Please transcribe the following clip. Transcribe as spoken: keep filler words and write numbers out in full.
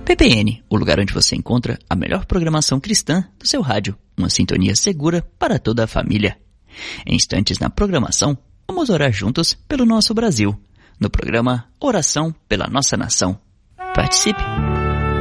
P P N, o lugar onde você encontra a melhor programação cristã do seu rádio. Uma sintonia segura para toda a família. Em instantes na programação, vamos orar juntos pelo nosso Brasil. No programa Oração pela Nossa Nação. Participe!